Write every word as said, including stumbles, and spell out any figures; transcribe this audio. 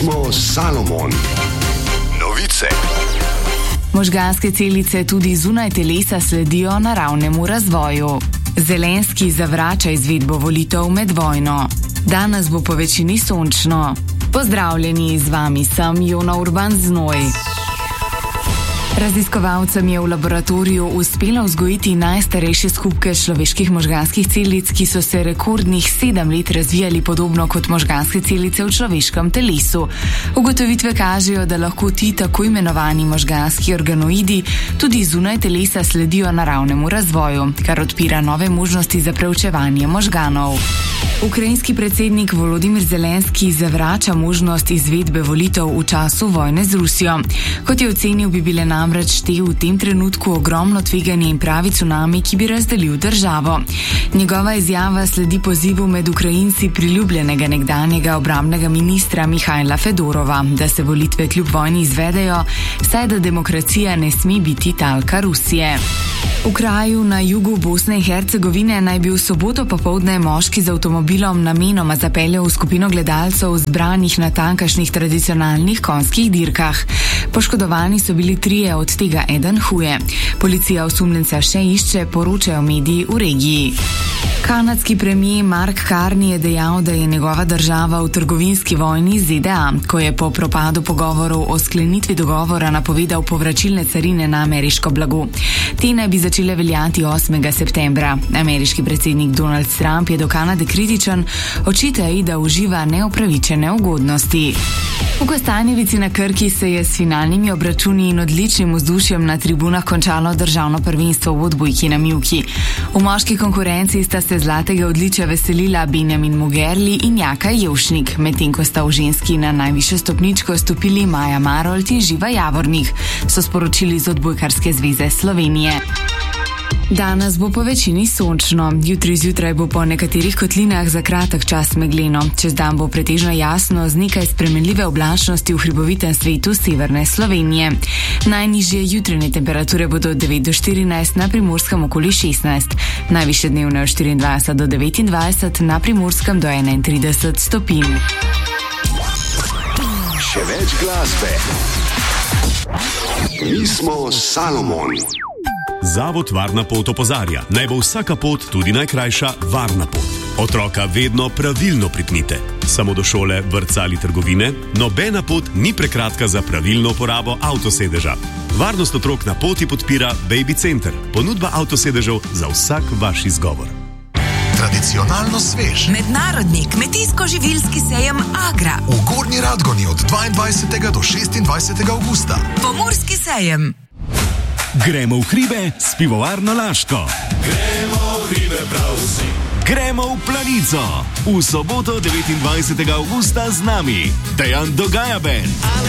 smo Salomon. Novice. Možganske celice tudi zunaj telesa sledijo naravnemu razvoju. Zelenski zavrača izvedbo volitev med vojno. Danes bo po večini sončno. Pozdravljeni, z vami sem Jona Urban Znoj. Raziskovalcem je v laboratoriju uspelo vzgojiti najstarejše skupke človeških možganskih celic, ki so se rekordnih sedem let razvijali podobno kot možganske celice v človeškem telesu. Ugotovitve kažejo, da lahko ti tako imenovani možganski organoidi tudi zunaj telesa sledijo naravnemu razvoju, kar odpira nove možnosti za preučevanje možganov. Ukrajinski predsednik Volodimir Zelenski zavrača možnost izvedbe volitev v času vojne z Rusijo. Kot je ocenil, bi bile namreč te v tem trenutku ogromno tveganje in pravi cunami, ki bi razdelil državo. Njegova izjava sledi pozivu med Ukrajinci priljubljenega nekdanjega obrambnega ministra Mihajla Fedorova, da se volitve kljub vojni izvedejo, saj da demokracija ne sme biti talka Rusije. V kraju na jugu Bosne in Hercegovine naj bi v soboto popoldne moški z avtomobilom namenoma zapeljal v skupino gledalcev zbranih na tamkajšnjih tradicionalnih konjskih dirkah. Poškodovani so bili trije, od tega eden huje. Policija osumljenca še išče, poročajo mediji v regiji. Kanadski premijer Mark Carney je dejal, da je njegova država v trgovinski vojni z Z D A, ko je po propadu pogovorov o sklenitvi dogovora napovedal povračilne carine na ameriško blago. Te naj bi začele veljati osmega septembra. Ameriški predsednik Donald Trump je do Kanade kritičen, očita ji, da uživa neupravičene ugodnosti. V Kostanjevici na Krki se je s finalnimi obračuni in odličnim vzdušjem na tribunah končalo državno prvenstvo v odbojki na mivki. V moški konkurenci sta se zlatega odličja veselila Benjamin Mugerli in Jaka Jevšnik, medtem ko sta v ženski na najvišjo stopničko stopili Maja Marolt in Živa Javornik, so sporočili z Odbojkarske zveze Slovenije. Danes bo po večini sončno, jutri zjutraj bo po nekaterih kotlinah za kratek čas megleno, čez dan bo pretežno jasno z nekaj spremenljive oblačnosti v hribovitem svetu severne Slovenije. Najnižje jutranje temperature bodo od devet do štirinajst, na Primorskem okoli šestnajst, najvišje dnevne od štiriindvajset do devetindvajset, na Primorskem do enaintrideset stopinj. Še več glasbe. Mi smo Salomon. Zavod Varna pot opozarja, naj bo vsaka pot, tudi najkrajša, varna pot. Otroka vedno pravilno pripnite. Samo do šole, vrtca ali trgovine, nobena pot ni prekratka za pravilno uporabo avtosedeža. Varnost otrok na poti podpira Baby Center, ponudba avtosedežev za vsak vaš izgovor. Tradicionalno svež. Mednarodni kmetijsko-živilski sejem Agra. V Gornji Radgoni od dvaindvajsetega do šestindvajsetega avgusta. Pomurski sejem. Gremo v hribe s pivovarno Laško. Gremo v hribe prav vsi. Gremo v Planico. V soboto devetindvajsetega avgusta z nami Dejan Dogaja Band.